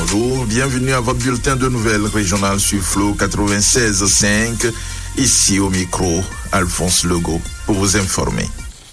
bonjour, bienvenue à votre bulletin de nouvelles régionales sur Flow 96.5. Ici au micro, Alphonse Legault, pour vous informer.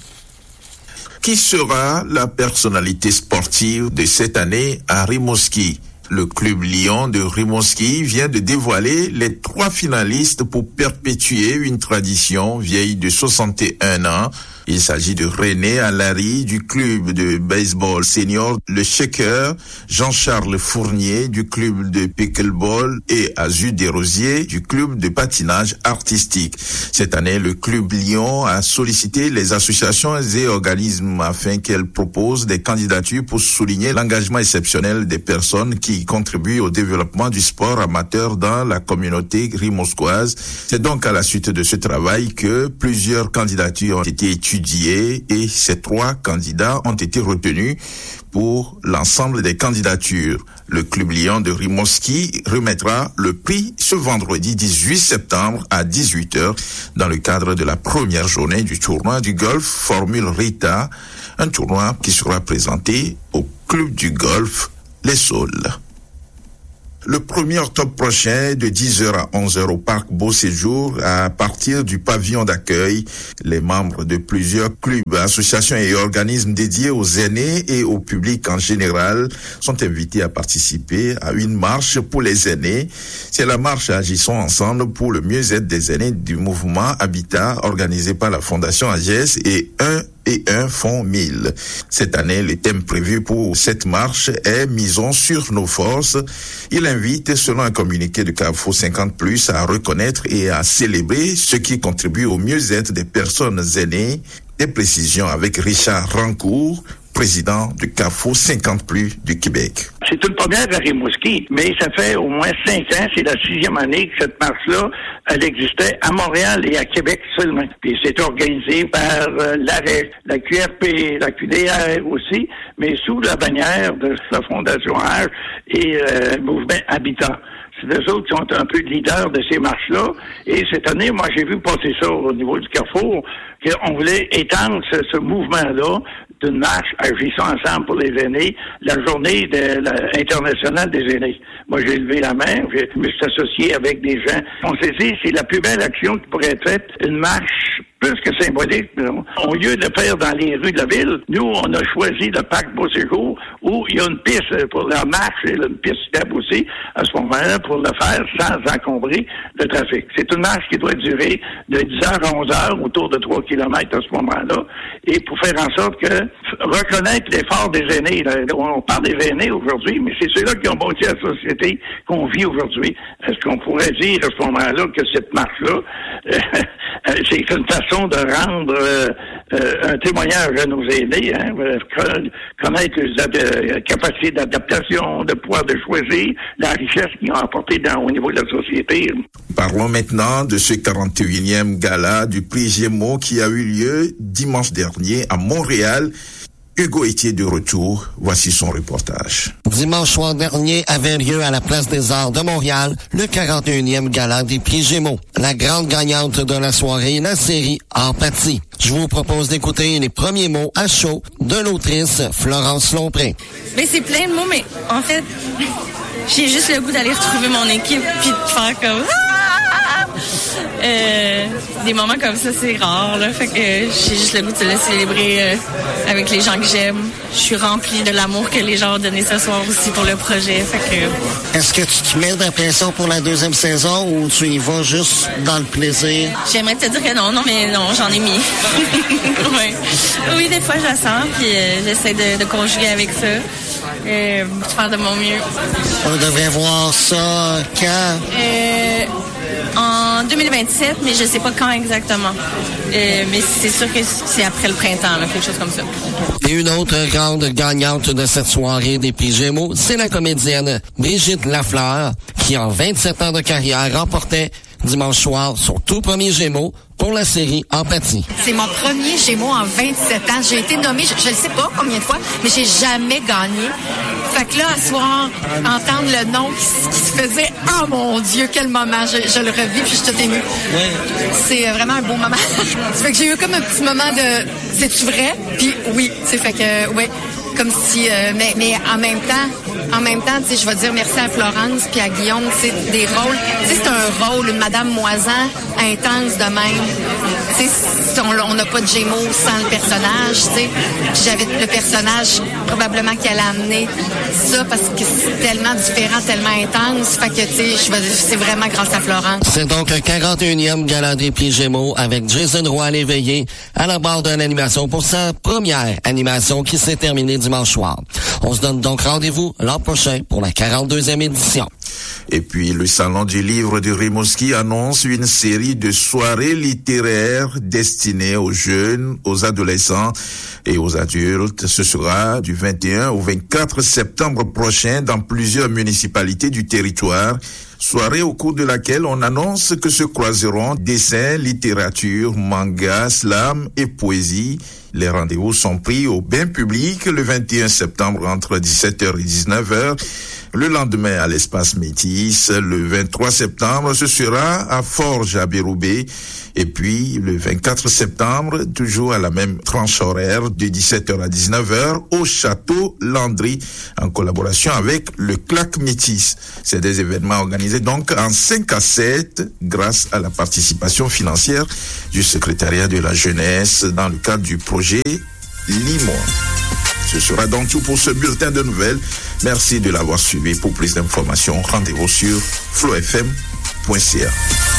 Qui sera la personnalité sportive de cette année à Rimouski? Le club Lion de Rimouski vient de dévoiler les 3 finalistes pour perpétuer une tradition vieille de 61 ans. Il s'agit de René Allary du club de baseball senior Le Shaker, Jean-Charles Fournier du club de pickleball et Azur Desrosiers du club de patinage artistique. Cette année, le club Lyon a sollicité les associations et organismes afin qu'elles proposent des candidatures pour souligner l'engagement exceptionnel des personnes qui contribuent au développement du sport amateur dans la communauté rimouskoise. C'est donc à la suite de ce travail que plusieurs candidatures ont été étudiées et ces 3 candidats ont été retenus pour l'ensemble des candidatures. Le club Lion de Rimouski remettra le prix ce vendredi 18 septembre à 18h dans le cadre de la première journée du tournoi du golf Formule Rita, un tournoi qui sera présenté au club du golf Les Saules. Le 1er octobre prochain, de 10h à 11h au parc Beau Séjour, à partir du pavillon d'accueil, les membres de plusieurs clubs, associations et organismes dédiés aux aînés et au public en général sont invités à participer à une marche pour les aînés. C'est la marche Agissons ensemble pour le mieux-être des aînés du mouvement Habitat organisé par la Fondation AGES et un fonds 1000. Cette année, le thème prévu pour cette marche est Misons sur nos forces. Il invite, selon un communiqué de Carrefour 50+, à reconnaître et à célébrer ce qui contribue au mieux-être des personnes aînées. Des précisions avec Richard Rancourt, président du Carrefour 50+ du Québec. C'est une première à Rimouski, mais ça fait au moins 5 ans, c'est la 6e année que cette marche-là, elle existait à Montréal et à Québec seulement. Puis c'est organisé par l'ARES, la QRP, la QDR aussi, mais sous la bannière de la Fondation H et le mouvement Habitat. C'est eux autres qui sont un peu leaders de ces marches-là. Et cette année, moi, j'ai vu passer ça au niveau du Carrefour, qu'on voulait étendre ce mouvement-là d'une marche Agissons ensemble pour les aînés, la journée internationale des aînés. Moi, j'ai levé la main, je me suis associé avec des gens. On s'est dit, c'est la plus belle action qui pourrait être faite, une marche plus que symbolique. Au lieu de le faire dans les rues de la ville, nous, on a choisi le parc Beau Séjour où il y a une piste pour la marche et une piste cyclable aussi à ce moment-là pour le faire sans encombrer le trafic. C'est une marche qui doit durer de 10h à 11h, autour de 3 km à ce moment-là, et pour faire en sorte que reconnaître l'effort des aînés. Là, on parle des aînés aujourd'hui, mais c'est ceux-là qui ont bâti la société qu'on vit aujourd'hui. Est-ce qu'on pourrait dire à ce moment-là que cette marche-là, c'est une façon de rendre un témoignage à nos aînés, hein, connaître les capacités d'adaptation, de pouvoir de choisir la richesse qu'ils ont apportée au niveau de la société. Parlons maintenant de ce 41e gala du prix Gémeaux qui a eu lieu dimanche dernier à Montréal. Hugo Etier de retour, voici son reportage. Dimanche soir dernier avait lieu à la Place des Arts de Montréal le 41e gala des prix Gémeaux. La grande gagnante de la soirée, la série Empathie. Je vous propose d'écouter les premiers mots à chaud de l'autrice Florence Lompré. Mais c'est plein de mots, mais en fait, j'ai juste le goût d'aller retrouver mon équipe puis de faire comme... des moments comme ça, c'est rare, là. Fait que j'ai juste le goût de le célébrer avec les gens que j'aime. Je suis remplie de l'amour que les gens ont donné ce soir aussi pour le projet. Fait que... Est-ce que tu te mets de la pression pour la 2e saison ou tu y vas juste dans le plaisir? J'aimerais te dire que non, mais non, j'en ai mis. Ouais. Oui, des fois, je la sens, puis j'essaie de conjuguer avec ça. De faire de mon mieux. On devrait voir ça quand? En 2027, mais je sais pas quand exactement. Mais c'est sûr que c'est après le printemps, là, quelque chose comme ça. Et une autre grande gagnante de cette soirée des prix Gémeaux, c'est la comédienne Brigitte Lafleur, qui en 27 ans de carrière remportait dimanche soir son tout premier Gémeaux pour la série Empathie. C'est mon premier Gémeaux en 27 ans. J'ai été nommée, je ne sais pas combien de fois, mais j'ai jamais gagné. Fait que là, à soir, entendre le nom qui se faisait, oh mon Dieu, quel moment, je le revis, puis je suis toute émue. Ouais. C'est vraiment un beau moment. Fait que j'ai eu comme un petit moment de, c'est-tu vrai? Puis oui, c'est fait que, ouais. comme si, mais en même temps, tu sais, je vais dire merci à Florence puis à Guillaume, tu sais, des rôles. Tu sais, c'est un rôle, une Madame Moisan intense de même. Tu sais, on n'a pas de Gémeaux sans le personnage, tu sais. Puis j'avais le personnage probablement qui allait amener ça parce que c'est tellement différent, tellement intense. Fait que, tu sais, c'est vraiment grâce à Florence. C'est donc le 41e Gala des Prix Gémeaux avec Jason Roy l'éveillé à la barre de l'animation pour sa première animation qui s'est terminée dimanche soir. On se donne donc rendez-vous l'an prochain pour la 42e édition. Et puis, le Salon du Livre de Rimouski annonce une série de soirées littéraires destinées aux jeunes, aux adolescents et aux adultes. Ce sera du 21 au 24 septembre prochain dans plusieurs municipalités du territoire. Soirée au cours de laquelle on annonce que se croiseront dessins, littérature, manga, slam et poésie. Les rendez-vous sont pris au bain public le 21 septembre entre 17h et 19h. Le lendemain à l'espace Métis, le 23 septembre, ce sera à Forges à Béroubé. Et puis, le 24 septembre, toujours à la même tranche horaire, de 17h à 19h, au Château Landry, en collaboration avec le CLAC Métis. C'est des événements organisés donc en 5 à 7, grâce à la participation financière du secrétariat de la jeunesse dans le cadre du projet Limon. Ce sera donc tout pour ce bulletin de nouvelles. Merci de l'avoir suivi. Pour plus d'informations, rendez-vous sur flowfm.ca.